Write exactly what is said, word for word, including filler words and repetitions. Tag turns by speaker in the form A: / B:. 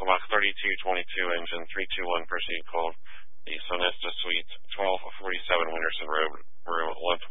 A: Mach thirty-two twenty-two engine, three two one proceed cold. The Sonesta Suite, twelve forty-seven Winterson Road, room one